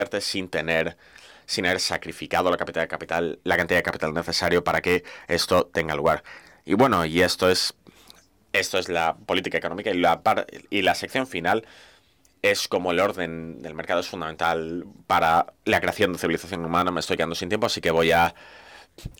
sin haber sacrificado la cantidad de capital necesario para que esto tenga lugar. Y bueno, esto es la política económica y la sección final es como el orden del mercado es fundamental para la creación de civilización humana. Me estoy quedando sin tiempo, así que voy a